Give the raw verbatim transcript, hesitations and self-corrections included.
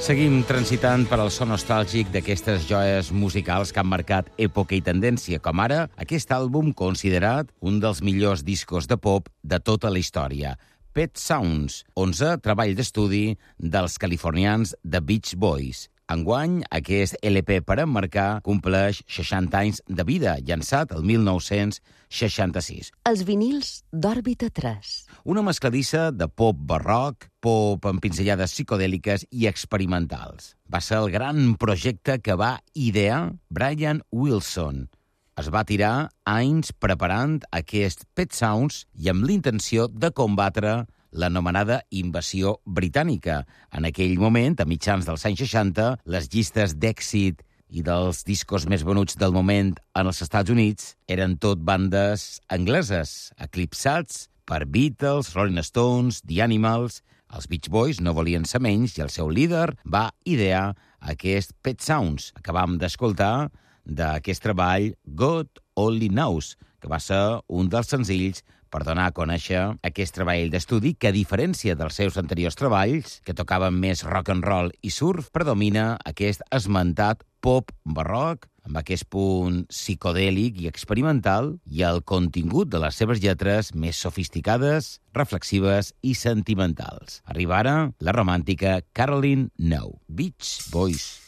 Seguim transitant per al so nostàlgic d'aquestes joies musicals que han marcat època i tendència, com ara aquest àlbum considerat un dels millors discos de pop de tota la història, Pet Sounds, onze treball d'estudi dels californians The Beach Boys. Enguany, aquest L P per emmarcar compleix seixanta anys de vida, llançat el mil nou-cents seixanta-sis. Els vinils d'Òrbita tres. Una mescladissa de pop barroc, pop amb pinzellades psicodèliques i experimentals. Va ser el gran projecte que va idear Brian Wilson. Es va tirar anys preparant aquest Pet Sounds i amb l'intenció de combatre l'anomenada invasió britànica. En aquell moment, a mitjans dels anys seixanta, les llistes d'èxit i dels discos més venuts del moment en els Estats Units eren tot bandes angleses, eclipsats per Beatles, Rolling Stones, The Animals. Els Beach Boys no volien ser menys i el seu líder va idear aquest Pet Sounds. Acabam d'escoltar d'aquest treball God Only Knows, que va ser un dels senzills per donar a conèixer aquest treball d'estudi que, a diferència dels seus anteriors treballs, que tocaven més rock and roll i surf, predomina aquest esmentat pop barroc, amb aquest punt psicodèlic i experimental, i el contingut de les seves lletres més sofisticades, reflexives i sentimentals. Arriba ara la romàntica Caroline No, Beach Boys.